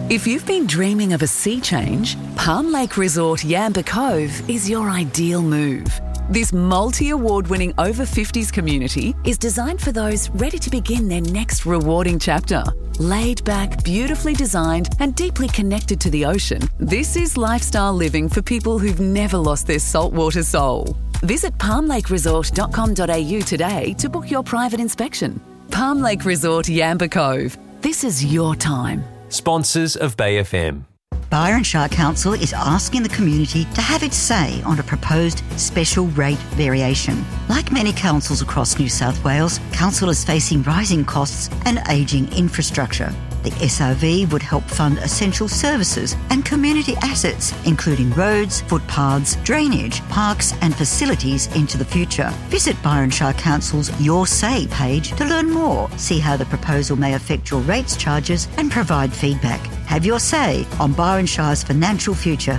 If you've been dreaming of a sea change, Palm Lake Resort Yamba Cove is your ideal move. This multi-award-winning over-50s community is designed for those ready to begin their next rewarding chapter. Laid back, beautifully designed and deeply connected to the ocean, this is lifestyle living for people who've never lost their saltwater soul. Visit palmlakeresort.com.au today to book your private inspection. Palm Lake Resort Yamba Cove. This is your time. Sponsors of Bay FM. Byron Shire Council is asking the community to have its say on a proposed special rate variation. Like many councils across New South Wales, council is facing rising costs and ageing infrastructure. The SRV would help fund essential services and community assets, including roads, footpaths, drainage, parks and facilities into the future. Visit Byron Shire Council's Your Say page to learn more, see how the proposal may affect your rates, charges and provide feedback. Have your say on Byron Shire's financial future.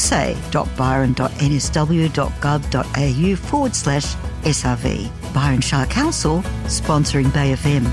yoursay.byron.nsw.gov.au/SRV. Byron Shire Council, sponsoring Bay FM.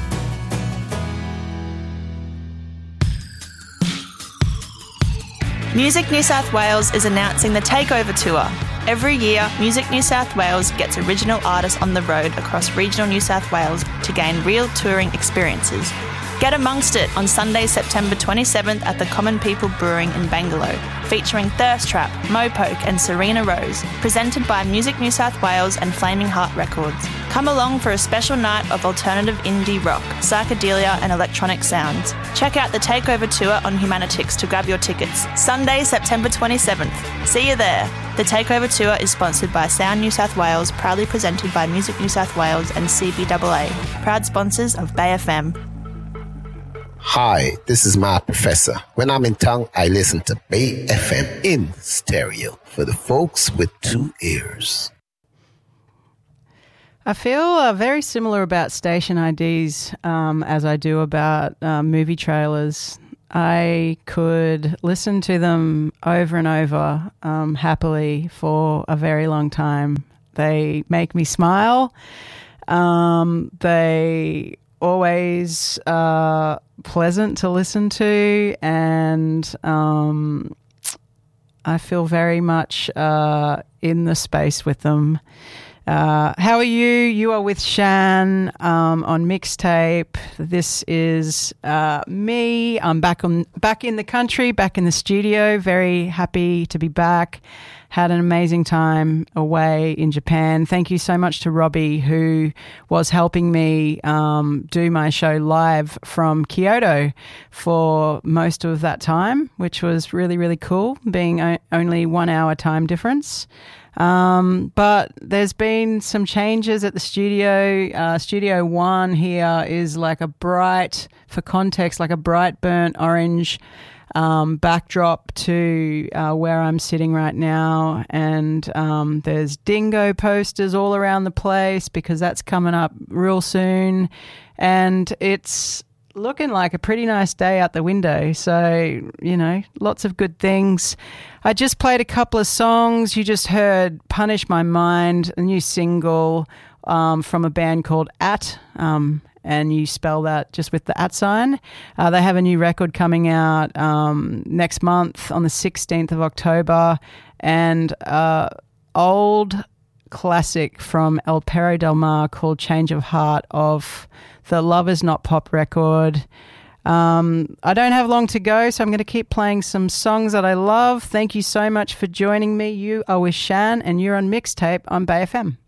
Music New South Wales is announcing the Takeover Tour. Every year, Music New South Wales gets original artists on the road across regional New South Wales to gain real touring experiences. Get amongst it on Sunday, September 27th at the Common People Brewing in Bangalow, featuring Thirst Trap, Mopoke and Serena Rose, presented by Music New South Wales and Flaming Heart Records. Come along for a special night of alternative indie rock, psychedelia and electronic sounds. Check out the Takeover Tour on Humanitix to grab your tickets. Sunday, September 27th. See you there. The Takeover Tour is sponsored by Sound New South Wales, proudly presented by Music New South Wales and CBAA, proud sponsors of Bay FM. Hi, this is my professor. When I'm in town, I listen to Bay FM in stereo for the folks with two ears. I feel very similar about station IDs as I do about movie trailers. I could listen to them over and over happily for a very long time. They make me smile. They always pleasant to listen to, and I feel very much in the space with them. How are you? You are with Shan on Mixtape. This is me. I'm back in the country, back in the studio. Very happy to be back. Had an amazing time away in Japan. Thank you so much to Robbie, who was helping me do my show live from Kyoto for most of that time, which was really, really cool, being only 1 hour time difference. But there's been some changes at the studio. Studio 1 here is like a bright, for context, like a bright burnt orange backdrop to where I'm sitting right now, and there's dingo posters all around the place because that's coming up real soon, and it's looking like a pretty nice day out the window. So, you know, lots of good things. I just played a couple of songs. You just heard Punish My Mind, a new single from a band called At, and you spell that just with the @ sign. They have a new record coming out next month on the 16th of October, and old classic from El Perro del Mar called Change of Heart of the Love Is Not Pop record. I don't have long to go, so I'm going to keep playing some songs that I love. Thank you so much for joining me. You are with Shan, and you're on Mixtape on Bay FM.